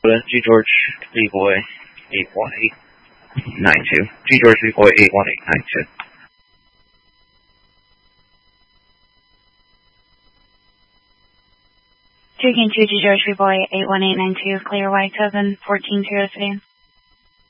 G George B Boy 81892. G George B Boy 81892. Taking 2 G George B Boy 81892, clear White 7, 1403.